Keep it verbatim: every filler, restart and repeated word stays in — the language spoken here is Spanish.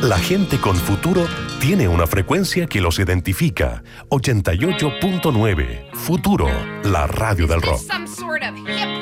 La gente con futuro tiene una frecuencia que los identifica. ochenta y ocho punto nueve. Futuro, la radio del rock. Some sort of hip